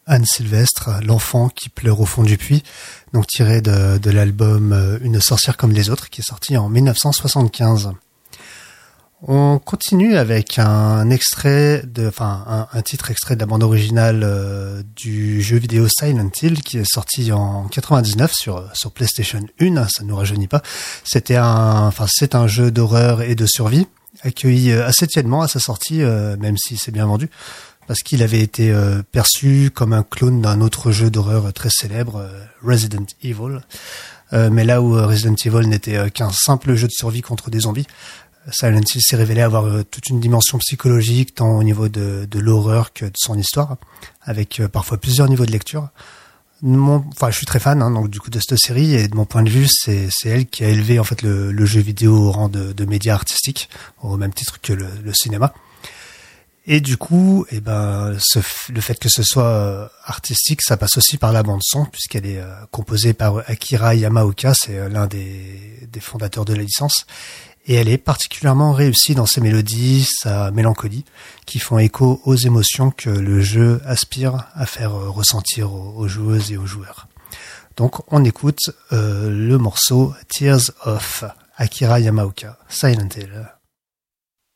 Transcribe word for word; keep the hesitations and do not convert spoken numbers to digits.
Anne Sylvestre, l'enfant qui pleure au fond du puits, donc tiré de, de l'album Une sorcière comme les autres, qui est sorti en dix-neuf cent soixante-quinze. On continue avec un extrait de, enfin, un, un titre extrait de la bande originale euh, du jeu vidéo Silent Hill, qui est sorti en quatre-vingt-dix-neuf sur sur PlayStation un. Ça ne nous rajeunit pas. C'était un, enfin, c'est un jeu d'horreur et de survie accueilli assez tièdement à sa sortie, euh, même si c'est bien vendu, parce qu'il avait été euh, perçu comme un clone d'un autre jeu d'horreur très célèbre, euh, Resident Evil. Euh, mais là où Resident Evil n'était euh, qu'un simple jeu de survie contre des zombies, Silent Hill s'est révélé avoir euh, toute une dimension psychologique, tant au niveau de, de l'horreur que de son histoire, avec euh, parfois plusieurs niveaux de lecture. Mon, enfin, je suis très fan, hein, donc du coup de cette série, et de mon point de vue, c'est, c'est elle qui a élevé en fait le, le jeu vidéo au rang de, de média artistique, au même titre que le, le cinéma. Et du coup, eh ben, ce, le fait que ce soit euh, artistique, ça passe aussi par la bande son, puisqu'elle est euh, composée par Akira Yamaoka, c'est euh, l'un des, des fondateurs de la licence. Et elle est particulièrement réussie dans ses mélodies, sa mélancolie, qui font écho aux émotions que le jeu aspire à faire ressentir aux, aux joueuses et aux joueurs. Donc on écoute euh, le morceau Tears of Akira Yamaoka, Silent Hill.